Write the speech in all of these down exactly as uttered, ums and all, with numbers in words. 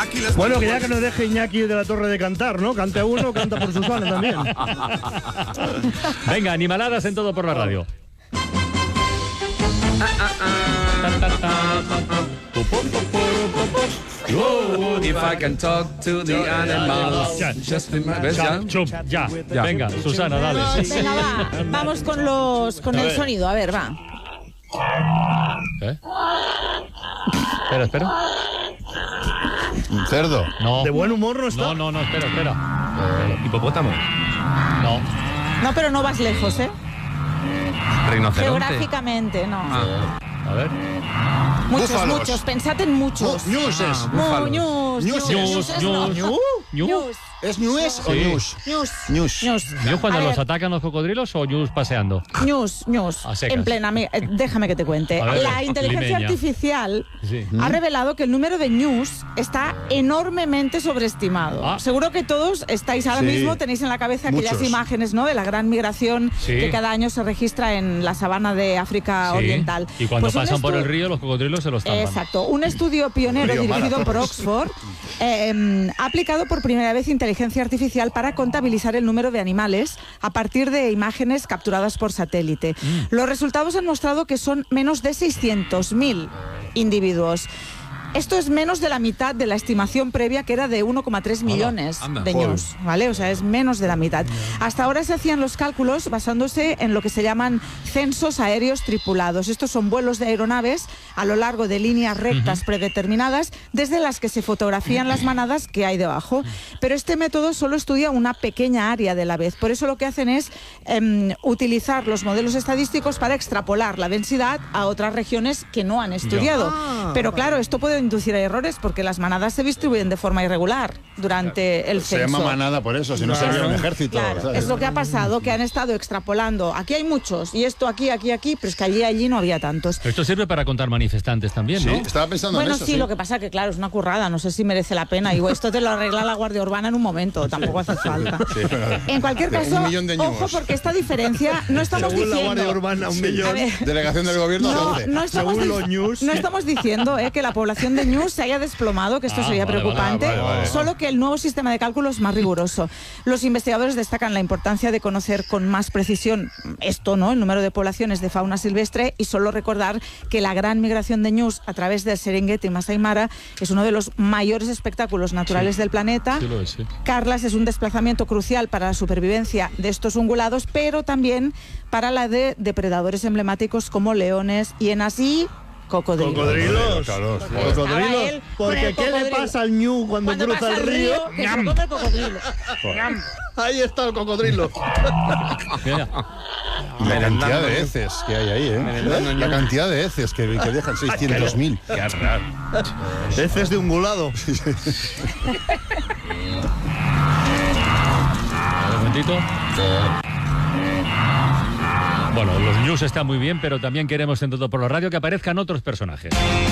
Aquí les Bueno, que ya que nos deje Iñaki de la Torre de cantar, ¿no? Cante a uno, canta por Susana también. Venga, animaladas en Todo por la Radio. If I can talk to the animals. Ya, Just in my- ¿Ves ya? Chup, ya. Ya. Venga, Susana, dale. Venga, va. Vamos con los con el sonido. A ver, va. ¿Eh? Espera, espera. Un cerdo. No. De buen humor no está. No, no, no, espera, espera. Eh, hipopótamo. No. No, pero no vas lejos, ¿eh? Rinoceronte. Geográficamente, no. Ah, A ver. Muchos, Búfalos. muchos. Pensad en muchos. Oh, ñuses. Mu- ñus, Ñuses. ñus, Ñus, no. ñus. ¿Ñu? ¿Ñu? Ñus, ¿Es ñues o Sí. ñus? ñus, Ñus. ñus. ¿Ñus cuando A los ver, atacan los cocodrilos o ñus paseando? ñus, ñus. A secas. En plena. mi- eh, Déjame que te cuente. A ver, La inteligencia limeña. artificial Sí. ha revelado que el número de ñus está enormemente sobreestimado. Ah. Seguro que todos estáis ahora Sí. mismo, tenéis en la cabeza aquellas Muchos. imágenes, ¿no? De la gran migración Sí. que cada año se registra en la sabana de África Sí. Oriental. Y cuando Pues un pasan por estu- el río, los cocodrilos se los tampan. Exacto. Un estudio pionero Río dirigido Mara. por Oxford eh, ha aplicado por primera vez inteligencia artificial para contabilizar el número de animales a partir de imágenes capturadas por satélite. Los resultados han mostrado que son menos de seiscientos mil individuos. Esto es menos de la mitad de la estimación previa, que era de uno coma tres millones anda. de ñus, ¿vale? O sea, es menos de la mitad. Hasta ahora se hacían los cálculos basándose en lo que se llaman censos aéreos tripulados. Estos son vuelos de aeronaves a lo largo de líneas rectas predeterminadas, desde las que se fotografían las manadas que hay debajo. Pero este método solo estudia una pequeña área de la vez. Por eso lo que hacen es em, utilizar los modelos estadísticos para extrapolar la densidad a otras regiones que no han estudiado. Pero claro, esto puede inducir a errores porque las manadas se distribuyen de forma irregular durante el Se censo. llama manada por eso, si no Claro. sería un ejército. Claro, ¿sabes? es lo que ha pasado, que han estado extrapolando. Aquí hay muchos, y esto aquí, aquí, aquí, pero es que allí, allí no había tantos. Esto sirve para contar manifestantes también, Sí, ¿no? estaba pensando Bueno, en eso. sí, lo que pasa que, claro, es una currada, no sé si merece la pena. Y esto te lo arregla la Guardia Urbana en un momento, tampoco hace falta. Sí, pero- En cualquier de un caso, millón de ojo, ñus. porque esta diferencia no estamos Según la diciendo... Guardia Urbana, un Sí. millón. A ver, Delegación del gobierno, no, doce. no estamos, Según dic- los ñus. no estamos diciendo eh, que la población de ñus se haya desplomado, que esto Ah, sería vale, preocupante, vale, vale, vale. solo que el nuevo sistema de cálculo es más riguroso. Los investigadores destacan la importancia de conocer con más precisión esto, ¿no? El número de poblaciones de fauna silvestre, y solo recordar que la gran migración de ñus a través del Serengeti y Masai Mara es uno de los mayores espectáculos naturales del planeta. Sí lo es, sí. Carlas es un desplazamiento crucial para la supervivencia de estos ungulados, pero también para la de depredadores emblemáticos como leones, hienas y cocodrilos. Cocodrilos. Claro, Estaba él Cocodrilos. con Porque el ¿qué le cocodrilo. pasa al ñu cuando, Cuando cruza pasa el río? que se lo come el cocodrilo. Ahí está el cocodrilo. Mira, La cantidad de heces que hay ahí, ¿eh? La cantidad de heces que, que dejan seiscientos mil. qué raro. Ese es de ungulado. un momentito. Bueno, los news están muy bien, pero también queremos en Todo por la Radio que aparezcan otros personajes.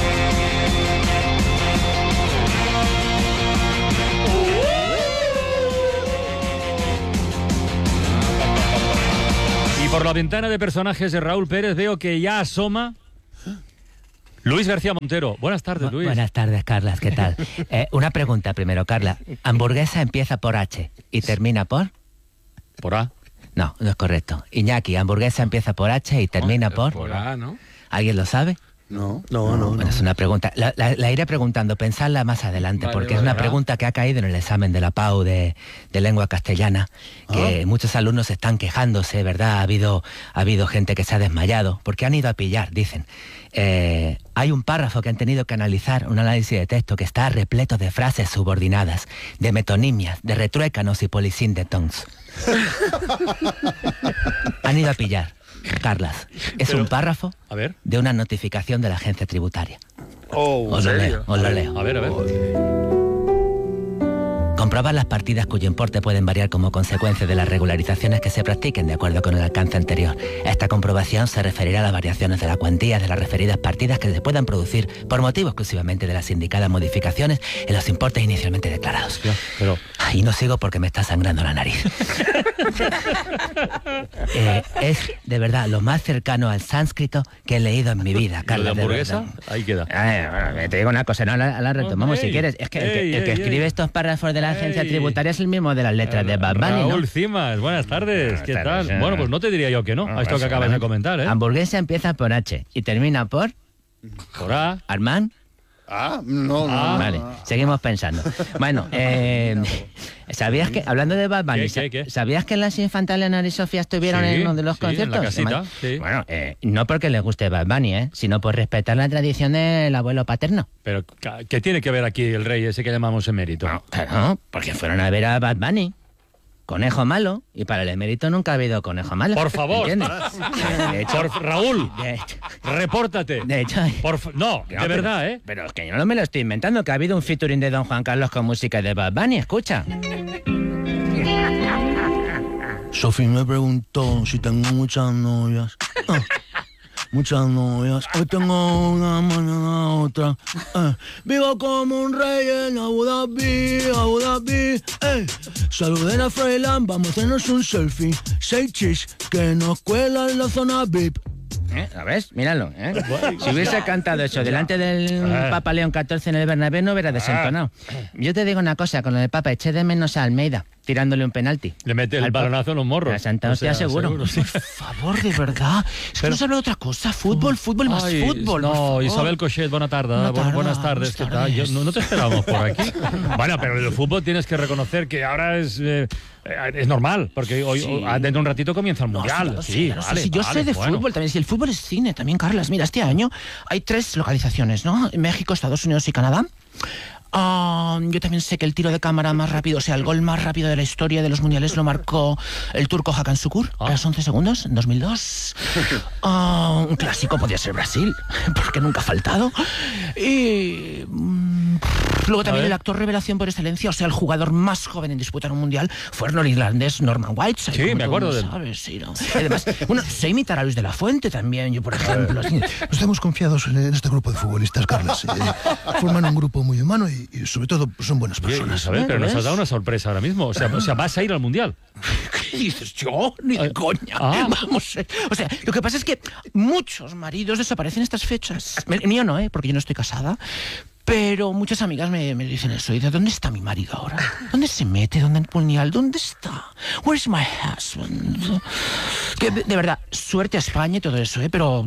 Y por la ventana de personajes de Raúl Pérez veo que ya asoma Luis García Montero. Buenas tardes, Bu- Luis. Buenas tardes, Carlas, ¿qué tal? Eh, una pregunta primero, Carla. Hamburguesa empieza por H y termina por... Por A. No, no es correcto. Iñaki, hamburguesa empieza por H y termina por... Por A, ¿no? ¿Alguien lo sabe? No. No, no, Bueno, es una pregunta. La, la- la iré preguntando, pensadla más adelante, Vale, porque vale, es una ¿verdad? pregunta que ha caído en el examen de la P A U de, de lengua castellana, que muchos alumnos están quejándose, ¿verdad? Ha habido, ha habido gente que se ha desmayado, porque han ido a pillar, dicen. Eh, hay un párrafo que han tenido que analizar, un análisis de texto que está repleto de frases subordinadas, de metonimias, de retruécanos y polisíndetons. Han ido a pillar. Carlas, es Pero- un párrafo A ver. de una notificación de la agencia tributaria. Oh, Os lo leo, os lo leo. A ver, a ver. comprobar las partidas cuyo importe pueden variar como consecuencia de las regularizaciones que se practiquen de acuerdo con el alcance anterior. Esta comprobación se referirá a las variaciones de la cuantía de las referidas partidas que se puedan producir por motivo exclusivamente de las indicadas modificaciones en los importes inicialmente declarados. Ya, pero... Y no sigo porque me está sangrando la nariz. eh, es, de verdad, lo más cercano al sánscrito que he leído en mi vida, Carlos. ¿Lo de hamburguesa? Ahí queda. Ay, bueno, te digo una cosa, no la, la retomamos Ey, si quieres. Es que el que, ey, el que ey, escribe ey. estos párrafos de la agencia Ey. tributaria es el mismo de las letras de Bad Bunny, ¿no? Raúl Cimas, buenas tardes. Buenas ¿Qué tardes, tal? eh. Bueno, pues no te diría yo que no, a esto que acabas de comentar, ¿eh? Hamburguesa empieza por H y termina por Por A. Armand. Ah, no, no. Ah. Vale, seguimos pensando. Bueno, eh, ¿sabías que, hablando de Bad Bunny, ¿Qué, qué, qué? ¿sabías que las infantas Leonor y Sofía estuvieron Sí, en uno de los sí, en la conciertos? casita, sí. Bueno, eh, no porque les guste Bad Bunny, ¿eh? sino por respetar la tradición del abuelo paterno. Pero, ¿qué tiene que ver aquí el rey ese que llamamos emérito? No, claro, porque fueron a ver a Bad Bunny. Conejo malo, y para el emérito nunca ha habido conejo malo. Por favor. ¿Entiendes? De hecho, Por, Raúl, de hecho, repórtate. de hecho Por fa- no, de No, pero- verdad, ¿eh? Pero es que yo no me lo estoy inventando, que ha habido un featuring de Don Juan Carlos con música de Bad Bunny, escucha. Sophie me preguntó si tengo muchas novias. Ah, muchas novias. Hoy tengo una, mañana otra. Eh, vivo como un rey en Abu Dhabi, Abu Dhabi. Eh, saluden a Freyland, vamos a hacernos un selfie. Seis chis que nos cuelan en la zona V I P. ¿Eh? ¿Lo ves? Míralo. ¿eh? Si hubiese cantado eso delante del Ah. Papa León catorce en el Bernabéu, no hubiera desentonado. Yo te digo una cosa, con el Papa eché de menos a Almeida, tirándole un penalti. Le mete el Al pa- balonazo en los morros. La Santa O Hostia, sea, seguro. sí. Por favor, de verdad. Es que Pero- no se habla de otra cosa. Fútbol, fútbol más Ay, fútbol. por No, favor. Isabel Cochet, buena tarde. Buena Bu- tarde, buenas tardes. ¿Qué buenas tal? Yo- tardes. no, no te esperábamos por aquí. Bueno, pero el fútbol tienes que reconocer que ahora es, eh, eh, es normal, porque hoy, Sí. hoy- dentro de un ratito comienza el No, Mundial. sí, lo sé, sí, ya lo sé. vale, Sí, yo vale, sé de bueno. fútbol también. Si el fútbol es cine también, Carlas. Mira, este año hay tres localizaciones, ¿no? México, Estados Unidos y Canadá. Ah, yo también sé que el tiro de cámara más rápido, o sea, el gol más rápido de la historia de los mundiales lo marcó el turco Hakan Şükür Ah. a los once segundos, en dos mil dos. Ah, un clásico podía ser Brasil, porque nunca ha faltado. Y mm, luego también ver. el actor revelación por excelencia, o sea, el jugador más joven en disputar un mundial fue el norirlandés Norman Whiteside. Sí, como me todo acuerdo el de mundo él. sabe, sí, ¿no? Y además, bueno, sé imitar a Luis de la Fuente también, yo por ejemplo. Estamos confiados en este grupo de futbolistas, Carlos. Forman un grupo muy humano y, y sobre todo son buenas Oye, personas. Isabel, pero nos ¿Ves? has dado una sorpresa ahora mismo. O sea, o sea, vas a ir al Mundial. ¿Qué dices? ¿Yo? Ni de Eh, coña. ah. Vamos. eh. O sea, lo que pasa es que muchos maridos desaparecen estas fechas. El mío no, ¿eh? Porque yo no estoy casada. Pero muchas amigas me, me dicen eso. Y de ¿dónde está mi marido ahora? ¿Dónde se mete? ¿Dónde el puñal? ¿Dónde está? Where's my husband? Que de, de verdad, suerte a España y todo eso, ¿eh? Pero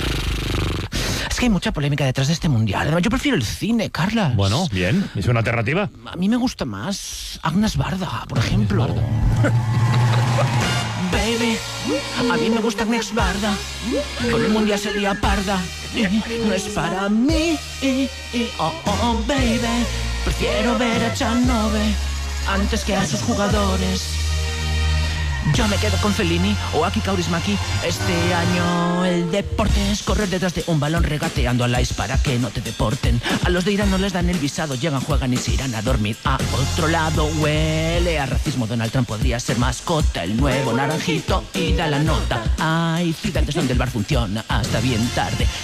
es que hay mucha polémica detrás de este mundial. Además, yo prefiero el cine, Carlas. Bueno, bien. Es una alternativa. A mí me gusta más Agnes Barda, por ejemplo. Baby, a mí me gusta Agnes Barda. Con el mundial sería parda. No es para mí. Oh, oh, baby. Prefiero ver a Chanove antes que a sus jugadores. Yo me quedo con Fellini o Aki Kaurismäki. Este año el deporte es correr detrás de un balón regateando a Lais para que no te deporten. A los de Irán no les dan el visado, llegan, juegan y se irán a dormir a otro lado. Huele a racismo, Donald Trump podría ser mascota. El nuevo naranjito y da la nota. Hay gigantes donde el bar funciona hasta bien tarde.